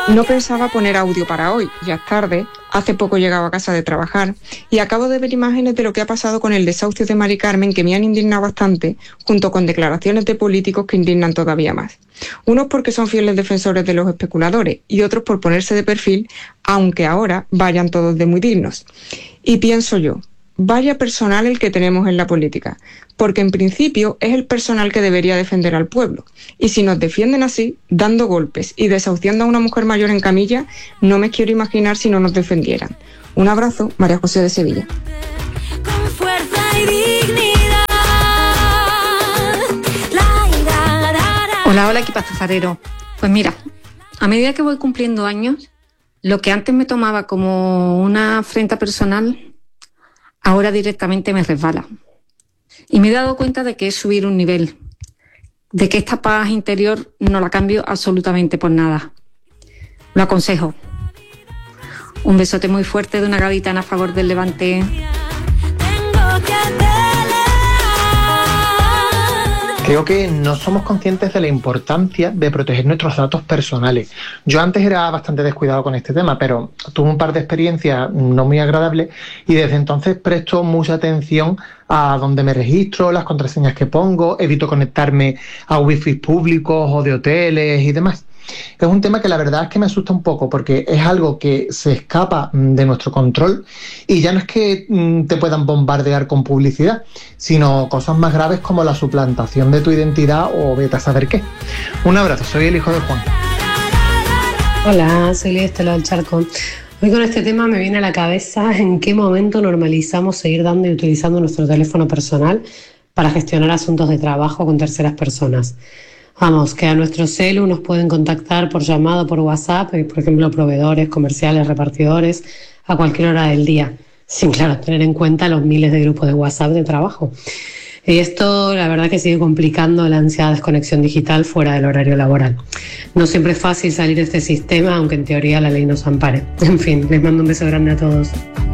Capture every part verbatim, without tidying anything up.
No pensaba poner audio para hoy, ya es tarde, hace poco llegaba a casa de trabajar y acabo de ver imágenes de lo que ha pasado con el desahucio de Mari Carmen que me han indignado bastante, junto con declaraciones de políticos que indignan todavía más. Unos porque son fieles defensores de los especuladores y otros por ponerse de perfil, aunque ahora vayan todos de muy dignos. Y pienso yo, vaya personal el que tenemos en la política, porque en principio es el personal que debería defender al pueblo. Y si nos defienden así, dando golpes y desahuciando a una mujer mayor en camilla, no me quiero imaginar si no nos defendieran. Un abrazo, María José de Sevilla. Con fuerza y dignidad. Hola, hola, equipo azafrero. Pues mira, a medida que voy cumpliendo años, lo que antes me tomaba como una afrenta personal, ahora directamente me resbala. Y me he dado cuenta de que es subir un nivel, de que esta paz interior no la cambio absolutamente por nada. Lo aconsejo. Un besote muy fuerte de una gaditana a favor del Levante. Creo que no somos conscientes de la importancia de proteger nuestros datos personales. Yo antes era bastante descuidado con este tema, pero tuve un par de experiencias no muy agradables y desde entonces presto mucha atención a dónde me registro, las contraseñas que pongo, evito conectarme a wifi públicos o de hoteles y demás. Es un tema que la verdad es que me asusta un poco porque es algo que se escapa de nuestro control y ya no es que te puedan bombardear con publicidad, sino cosas más graves como la suplantación de tu identidad o vete a saber qué. Un abrazo, soy el hijo de Juan. Hola, soy Lidia Estela del Charco. Hoy con este tema me viene a la cabeza en qué momento normalizamos seguir dando y utilizando nuestro teléfono personal para gestionar asuntos de trabajo con terceras personas. Vamos, que a nuestro celu nos pueden contactar por llamado, por WhatsApp, por ejemplo, proveedores, comerciales, repartidores, a cualquier hora del día, sin, claro, tener en cuenta los miles de grupos de WhatsApp de trabajo. Y esto, la verdad, que sigue complicando la ansiada desconexión digital fuera del horario laboral. No siempre es fácil salir de este sistema, aunque en teoría la ley nos ampare. En fin, les mando un beso grande a todos.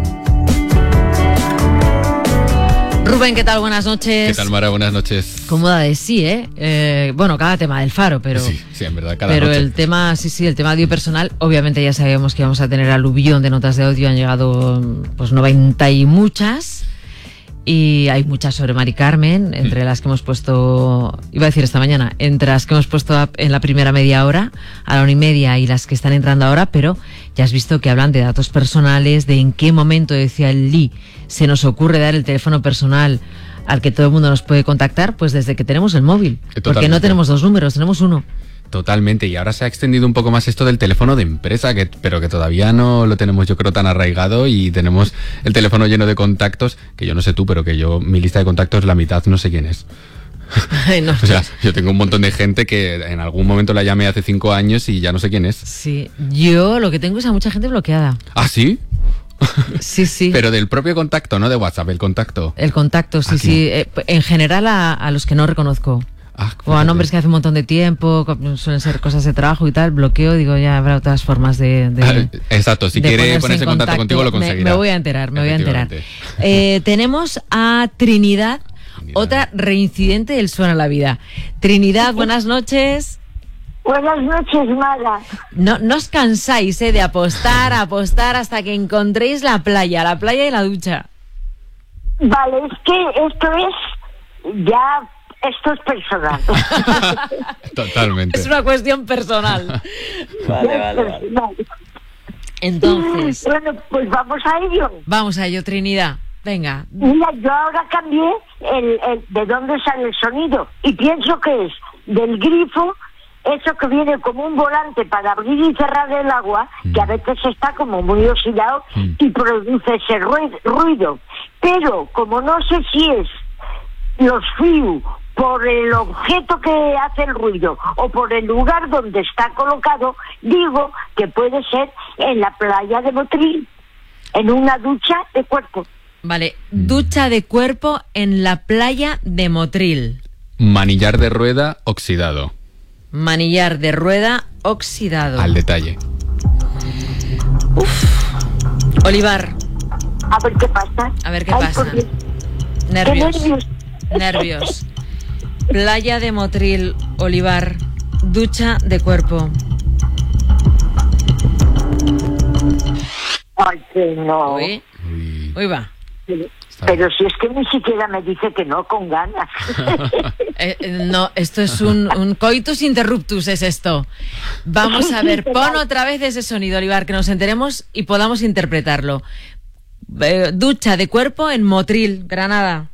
Rubén, ¿qué tal? Buenas noches. ¿Qué tal, Mara? Buenas noches. Cómoda de sí, ¿eh? ¿eh? Bueno, cada tema del Faro, pero... Sí, sí, en verdad, cada Pero noche. el tema, sí, sí, el tema audio personal, obviamente ya sabíamos que íbamos a tener aluvión de notas de audio, han llegado pues noventa y muchas, y hay muchas sobre Mari Carmen, entre las que hemos puesto, iba a decir esta mañana, entre las que hemos puesto en la primera media hora, a la una y media, y las que están entrando ahora, pero ya has visto que hablan de datos personales, de en qué momento, decía el Lee, se nos ocurre dar el teléfono personal al que todo el mundo nos puede contactar, pues desde que tenemos el móvil. Totalmente. Porque no tenemos dos números, tenemos uno. Totalmente, y ahora se ha extendido un poco más esto del teléfono de empresa, que, pero que todavía no lo tenemos, yo creo, tan arraigado, y tenemos el teléfono lleno de contactos, que yo no sé tú, pero que yo, mi lista de contactos, la mitad no sé quién es. Ay, no. O sea, yo tengo un montón de gente que en algún momento la llamé hace cinco años y ya no sé quién es. Sí, yo lo que tengo es a mucha gente bloqueada. ¿Ah, sí? Sí, sí. Pero del propio contacto, no de WhatsApp, el contacto. El contacto, sí, Aquí. sí. Eh, en general a, a los que no reconozco. Ah, o a nombres que hace un montón de tiempo, suelen ser cosas de trabajo y tal, bloqueo, digo, ya habrá otras formas de... de Ah, exacto, si de quiere ponerse ponerse en contacto contigo lo me, conseguirá. me voy a enterar, me voy a enterar. Efectivamente. Eh, tenemos a Trinidad, Trinidad. otra reincidente del Suena la Vida. Trinidad, buenas noches. Buenas noches, Mara. No, no os cansáis eh, de apostar, apostar hasta que encontréis la playa, la playa y la ducha. Vale, es que esto es ya, esto es personal. Totalmente. Es una cuestión personal. Vale, vale, vale. Personal. Entonces, Bueno, pues vamos a ello. vamos a ello, Trinidad. Venga. Mira, yo ahora cambié el, el de dónde sale el sonido y pienso que es del grifo, eso que viene como un volante para abrir y cerrar el agua, Mm. que a veces está como muy oxidado Mm. y produce ese rui- ruido. Pero como no sé si es los fiu por el objeto que hace el ruido o por el lugar donde está colocado, digo que puede ser en la playa de Motril, en una ducha de cuerpo. Vale, ducha de cuerpo en la playa de Motril. Manillar de rueda oxidado. Manillar de rueda oxidado. Al detalle. Olivar, A ver qué pasa. a ver qué Ay, pasa. por Dios. Nervios. Qué nervios. Nervios. Playa de Motril, Olivar, ducha de cuerpo. Ay, que no. Uy, Uy, uy va. está Pero bien. si es que ni siquiera me dice que no con ganas. Eh, eh, no, esto es un, un coitus interruptus, es esto. Vamos a ver, pon otra vez ese sonido, Olivar, que nos enteremos y podamos interpretarlo. Eh, ducha de cuerpo en Motril, Granada.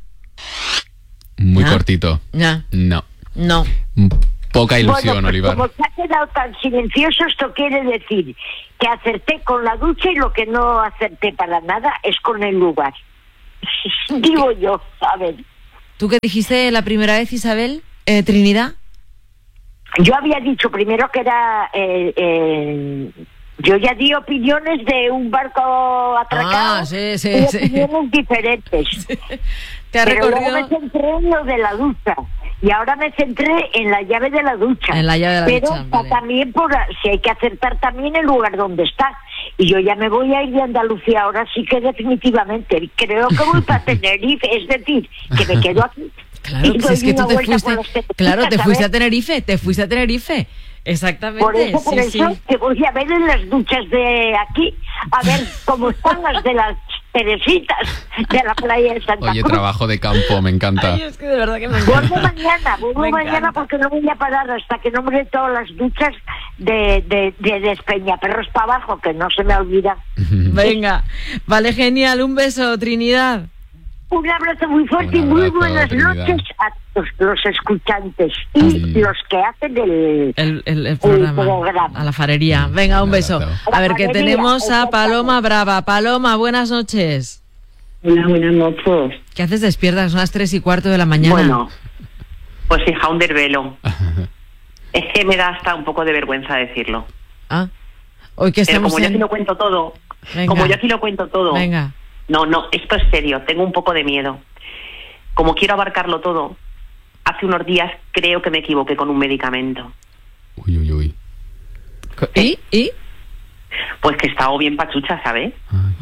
Muy ¿Ya? cortito. Ya, No. no. Poca ilusión, Bueno, pues Olivar. como se ha quedado tan silencioso, esto quiere decir que acerté con la ducha y lo que no acerté para nada es con el lugar. Digo yo, a ver. ¿Tú qué dijiste la primera vez, Isabel? Eh, Trinidad. Yo había dicho primero que era... Eh, eh, yo ya di opiniones de un barco atracado. Ah, sí, sí, y sí. opiniones diferentes. Te ha Pero luego me recorrido centré en lo de la ducha. Y ahora me centré en la llave de la ducha. en la llave de la Pero ducha. está Vale. también por si hay que acertar también el lugar donde está. Y yo ya me voy a ir de Andalucía ahora sí que definitivamente. Creo que voy para Tenerife, es decir, que me quedo aquí. Claro, Y pues doy es que una tú te vuelta fuiste, por los Tenerife, claro, te ¿sabes? fuiste a Tenerife, te fuiste a Tenerife. Exactamente. Por eso, por sí, eso, sí. que voy a ver en las duchas de aquí, a ver cómo están las de las Teresitas de la playa de Santa Oye, Cruz. trabajo de campo, me encanta. Ay, es que de verdad que me Vuelvo encanta. mañana, vuelvo Me mañana encanta. porque no voy a parar hasta que no me dé todas las duchas de, de, de Despeñaperros para abajo, que no se me olvida. Venga, vale, genial, un beso, Trinidad. Un abrazo muy fuerte Un y muy abrazo, buenas Trinidad. noches a los, los escuchantes y Sí. los que hacen el... El, el, el programa, programa. a la farería. Venga, un Un beso. abrazo. A ver, que La farería, tenemos a Paloma Brava. Paloma, buenas noches. Hola, buenas noches. ¿Qué haces despierta? Son las tres y cuarto de la mañana. Bueno, pues hija, un desvelo. Es que me da hasta un poco de vergüenza decirlo. Ah, hoy que Pero estamos como yo aquí en... lo cuento todo, Venga. como yo aquí lo cuento todo, Venga. no, no, esto es serio, tengo un poco de miedo. Como quiero abarcarlo todo, hace unos días creo que me equivoqué con un medicamento. Uy, uy, uy. ¿Y? ¿Y? Pues que estaba bien pachucha, ¿sabes?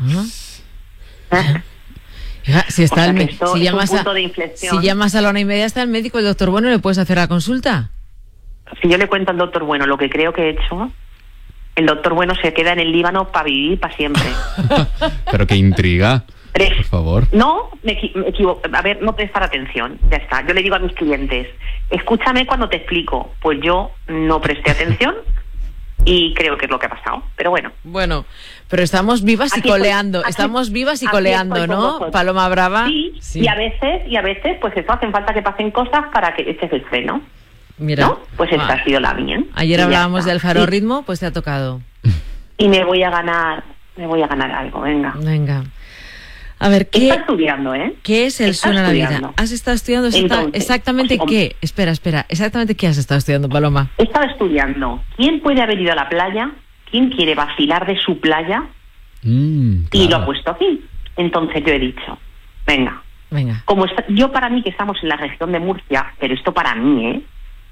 Ah. Hija, si está O sea, el que me- esto si es un llamas a, punto de inflexión. si llamas a la una y media está el médico, el doctor Bueno, ¿le puedes hacer la consulta? Si yo le cuento al doctor Bueno lo que creo que he hecho, el doctor Bueno se queda en el Líbano para vivir para siempre. Pero qué intriga. Tres. Por favor. No, me, equi- me equivoco. A ver, no prestar atención. Ya está. Yo le digo a mis clientes, escúchame cuando te explico. Pues yo no presté atención y creo que es lo que ha pasado. Pero bueno. Bueno, pero estamos vivas y Aquí estoy, coleando. aquí- estamos vivas y aquí coleando, estoy con ¿no? vosotros. Paloma Brava. Sí, Sí. y a veces, y a veces, pues eso, hacen falta que pasen cosas para que eches el freno. Mira. ¿No? Pues esta Ah. ha sido la mía. Ayer Y ya hablábamos está. del farorritmo, pues te ha tocado. Y, y me voy a ganar, me voy a ganar algo, venga. Venga. A ver, ¿qué, Está estudiando, ¿eh? ¿qué es el Está suena la vida? estudiando. ¿Has estado estudiando exacta- Entonces, exactamente pues, qué? Espera, espera. ¿Exactamente qué has estado estudiando, Paloma? He estado estudiando. ¿Quién puede haber ido a la playa? ¿Quién quiere vacilar de su playa? Mm, Y lo claro. ha puesto aquí. Entonces yo he dicho, venga, Venga. como está, yo para mí que estamos en la región de Murcia, pero esto para mí, ¿eh?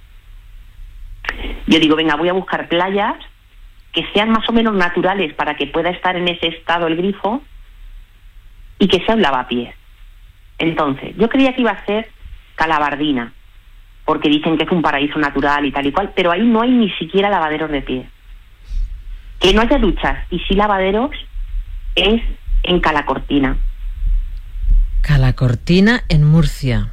Yo digo, venga, voy a buscar playas que sean más o menos naturales para que pueda estar en ese estado el grifo y que sea un lavapiés. Entonces, yo creía que iba a ser Calabardina, porque dicen que es un paraíso natural y tal y cual, pero ahí no hay ni siquiera lavaderos de pies. Que no haya duchas y sí lavaderos es en Calacortina. Calacortina en Murcia.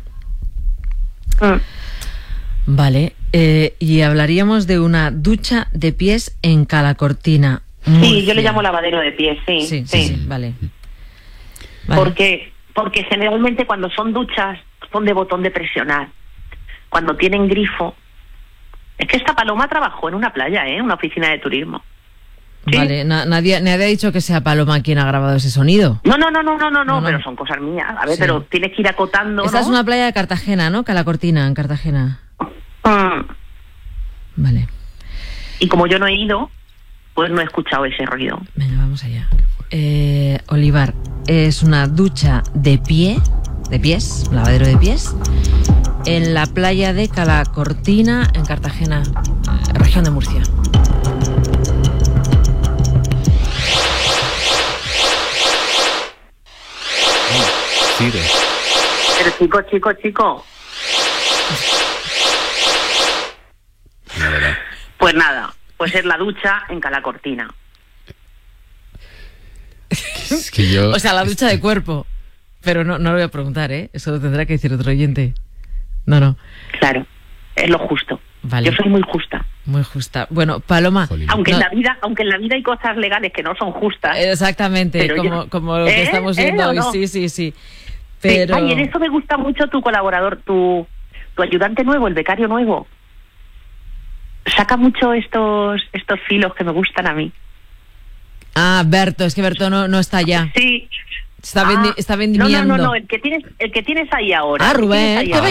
Vale. eh, y hablaríamos de una ducha de pies en Calacortina. Sí, Murcia. yo le llamo lavadero de pies, sí. Sí, sí, sí, vale. Vale. Porque, porque generalmente cuando son duchas son de botón de presionar. Cuando tienen grifo. Es que esta paloma trabajó en una playa, ¿eh? Una oficina de turismo. Sí. Vale, na- nadie, nadie ha dicho que sea Paloma quien ha grabado ese sonido. No, no, no, no, no, no, No, no, no. pero son cosas mías. A ver, Sí. pero tienes que ir acotando, Esta ¿no? es una playa de Cartagena, ¿no? Calacortina, en Cartagena. Mm. Vale, Y como yo no he ido, pues no he escuchado ese ruido. venga, vamos allá. Eh, Olivar, es una ducha de pie, de pies, un lavadero de pies, en la playa de Calacortina, en Cartagena, eh, región de Murcia. Sigue. Pero chico, chico, chico, La verdad. pues nada, pues es la ducha en Calacortina. Es que yo... O sea, la ducha de cuerpo. Pero no, no lo voy a preguntar, ¿eh? Eso lo tendrá que decir otro oyente. No, no. Claro, es lo justo. Vale. Yo soy muy justa. Muy justa. Bueno, Paloma... Jolín. Aunque no- en la vida, aunque en la vida hay cosas legales que no son justas. Exactamente, Pero como, yo- como lo que ¿Eh? estamos ¿Eh viendo o hoy. no? Sí, sí, sí. Sí, Pero... ay, en eso me gusta mucho tu colaborador, tu, tu ayudante nuevo, el becario nuevo. Saca mucho estos estos filos que me gustan a mí. Ah, Berto, es que Berto no, no está ya. Sí. Está, Ah, vendi- está no, vendimiando. no, no, no, el que tienes, el que tienes ahí ahora. Ah, el que Rubén, tienes ahí qué ahora.